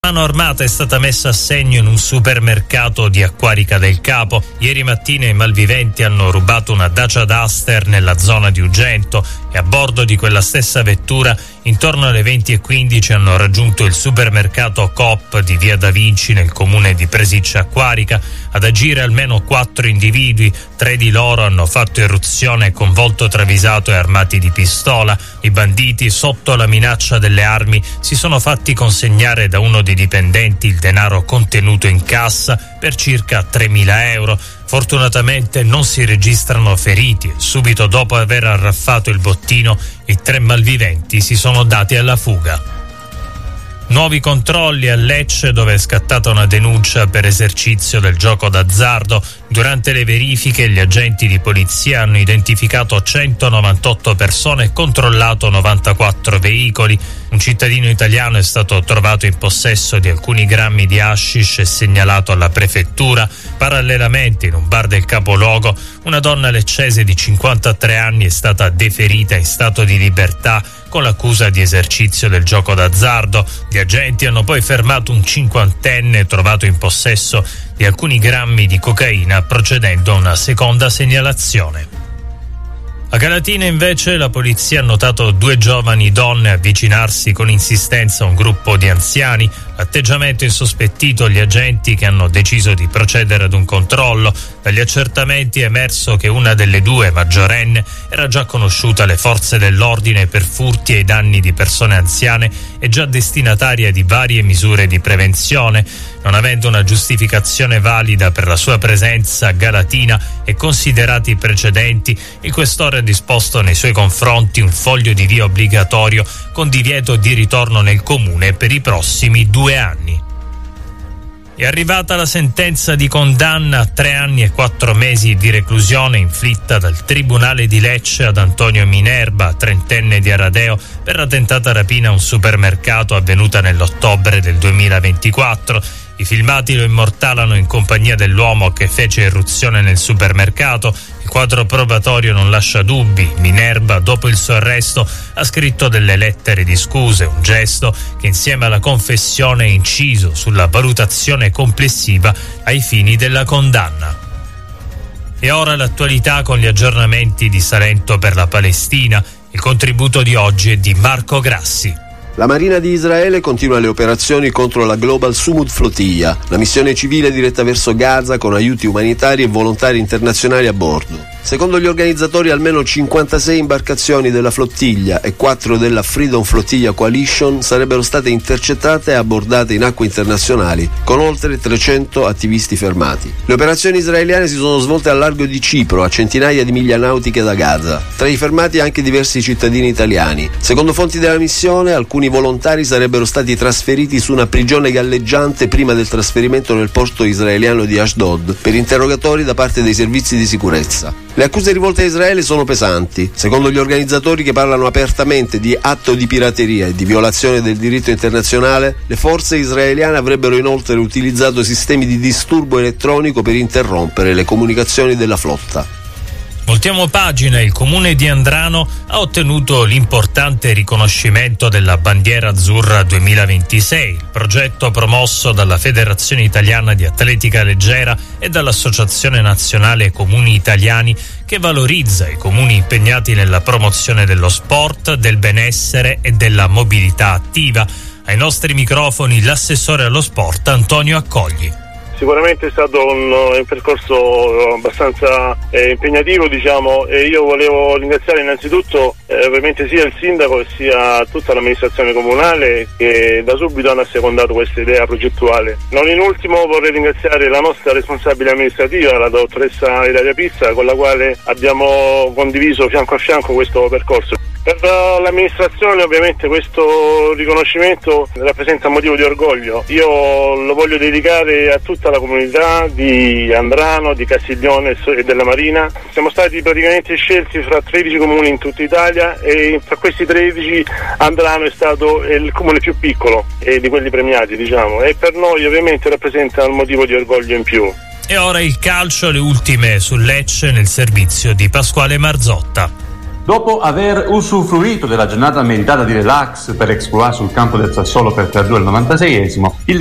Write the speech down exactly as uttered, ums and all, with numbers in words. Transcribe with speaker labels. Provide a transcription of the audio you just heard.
Speaker 1: Mano armata è stata messa a segno in un supermercato di Acquarica del Capo. Ieri mattina i malviventi hanno rubato una Dacia Duster nella zona di Ugento e a bordo di quella stessa vettura intorno alle venti e quindici hanno raggiunto il supermercato Coop di via Da Vinci nel comune di Presiccia Acquarica. Ad agire almeno quattro individui, tre di loro hanno fatto irruzione con volto travisato e armati di pistola. I banditi, sotto la minaccia delle armi, si sono fatti consegnare da uno dei dipendenti il denaro contenuto in cassa per circa tremila euro. Fortunatamente non si registrano feriti. Subito dopo aver arraffato il bottino, i tre malviventi si sono dati alla fuga. Nuovi controlli a Lecce, dove è scattata una denuncia per esercizio del gioco d'azzardo. Durante le verifiche gli agenti di polizia hanno identificato centonovantotto persone e controllato novantaquattro veicoli. Un cittadino italiano è stato trovato in possesso di alcuni grammi di hashish e segnalato alla prefettura. Parallelamente, in un bar del capoluogo, una donna leccese di cinquantatré anni è stata deferita in stato di libertà con l'accusa di esercizio del gioco d'azzardo. Gli agenti hanno poi fermato un cinquantenne trovato in possesso di alcuni grammi di cocaina, procedendo a una seconda segnalazione. A Galatina invece la polizia ha notato due giovani donne avvicinarsi con insistenza a un gruppo di anziani. L'atteggiamento insospettito gli agenti, che hanno deciso di procedere ad un controllo. Dagli accertamenti è emerso che una delle due, maggiorenne, era già conosciuta alle forze dell'ordine per furti ai danni di persone anziane e già destinataria di varie misure di prevenzione. Non avendo una giustificazione valida per la sua presenza a Galatina e considerati i precedenti, il questore ha disposto nei suoi confronti un foglio di via obbligatorio con divieto di ritorno nel comune per i prossimi due anni. È arrivata la sentenza di condanna a tre anni e quattro mesi di reclusione inflitta dal Tribunale di Lecce ad Antonio Minerba, trentenne di Aradeo, per la tentata rapina a un supermercato avvenuta nell'ottobre del duemilaventiquattro. I filmati lo immortalano in compagnia dell'uomo che fece irruzione nel supermercato. Il quadro probatorio non lascia dubbi. Minerba, dopo il suo arresto, ha scritto delle lettere di scuse, un gesto che insieme alla confessione è inciso sulla valutazione complessiva ai fini della condanna. E ora l'attualità con gli aggiornamenti di Salento per la Palestina. Il contributo di oggi è di Marco Grassi.
Speaker 2: La Marina di Israele continua le operazioni contro la Global Sumud Flotilla, la missione civile diretta verso Gaza con aiuti umanitari e volontari internazionali a bordo. Secondo gli organizzatori, almeno cinquantasei imbarcazioni della flottiglia e quattro della Freedom Flotilla Coalition sarebbero state intercettate e abbordate in acque internazionali, con oltre trecento attivisti fermati. Le operazioni israeliane si sono svolte al largo di Cipro, a centinaia di miglia nautiche da Gaza. Tra i fermati anche diversi cittadini italiani. Secondo fonti della missione, alcuni volontari sarebbero stati trasferiti su una prigione galleggiante prima del trasferimento nel porto israeliano di Ashdod per interrogatori da parte dei servizi di sicurezza. Le accuse rivolte a Israele sono pesanti. Secondo gli organizzatori, che parlano apertamente di atto di pirateria e di violazione del diritto internazionale, le forze israeliane avrebbero inoltre utilizzato sistemi di disturbo elettronico per interrompere le comunicazioni della flotta.
Speaker 1: Voltiamo pagina. Il comune di Andrano ha ottenuto l'importante riconoscimento della bandiera azzurra duemilaventisei, il progetto promosso dalla Federazione Italiana di Atletica Leggera e dall'Associazione Nazionale Comuni Italiani, che valorizza i comuni impegnati nella promozione dello sport, del benessere e della mobilità attiva. Ai nostri microfoni l'assessore allo sport Antonio Accogli.
Speaker 3: Sicuramente è stato un, un percorso abbastanza eh, impegnativo, diciamo, e io volevo ringraziare innanzitutto eh, ovviamente sia il sindaco e sia tutta l'amministrazione comunale, che da subito hanno assecondato questa idea progettuale. Non in ultimo vorrei ringraziare la nostra responsabile amministrativa, la dottoressa Ilaria Pizza, con la quale abbiamo condiviso fianco a fianco questo percorso. Per l'amministrazione ovviamente questo riconoscimento rappresenta un motivo di orgoglio. Io lo voglio dedicare a tutta la comunità di Andrano, di Castiglione e della Marina. Siamo stati praticamente scelti fra tredici comuni in tutta Italia e tra questi tredici Andrano è stato il comune più piccolo e di quelli premiati, diciamo, e per noi ovviamente rappresenta un motivo di orgoglio in più.
Speaker 1: E ora il calcio, le ultime su Lecce nel servizio di Pasquale Marzotta.
Speaker 4: Dopo aver usufruito della giornata meritata di relax per Exploit sul campo del Sassuolo per tre a due al novantaseiesimo, il